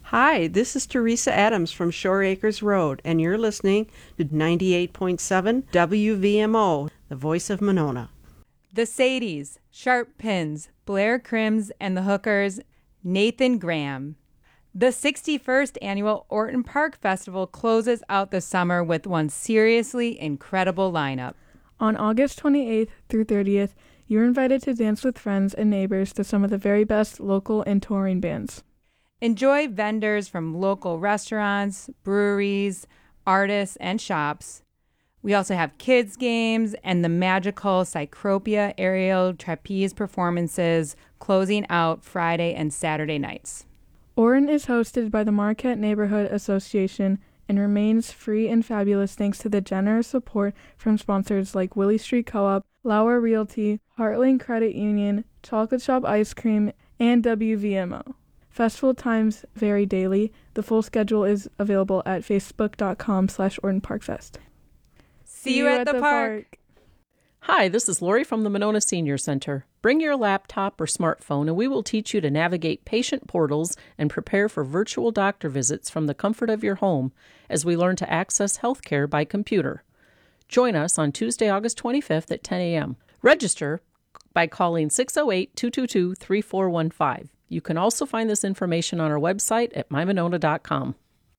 Hi, this is Teresa Adams from Shore Acres Road, and you're listening to 98.7 WVMO, the voice of Monona. The Sadies, Sharp Pins, Blair Crims, and the Hookers, Nathan Graham. The 61st Annual Orton Park Festival closes out the summer with one seriously incredible lineup. On August 28th through 30th, you're invited to dance with friends and neighbors to some of the very best local and touring bands. Enjoy vendors from local restaurants, breweries, artists, and shops. We also have kids' games and the magical Cycropia aerial trapeze performances closing out Friday and Saturday nights. Orton is hosted by the Marquette Neighborhood Association and remains free and fabulous thanks to the generous support from sponsors like Willie Street Co-op, Lauer Realty, Heartland Credit Union, Chocolate Shop Ice Cream, and WVMO. Festival times vary daily. The full schedule is available at facebook.com/OrtonParkFest. See you at the park. Hi, this is Lori from the Monona Senior Center. Bring your laptop or smartphone and we will teach you to navigate patient portals and prepare for virtual doctor visits from the comfort of your home as we learn to access healthcare by computer. Join us on Tuesday, August 25th at 10 a.m. Register by calling 608-222-3415. You can also find this information on our website at mymonona.com.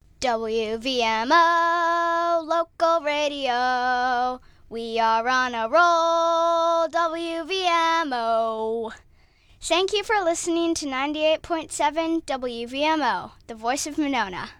WVMO, local radio. We are on a roll, WVMO. Thank you for listening to 98.7 WVMO, the voice of Monona.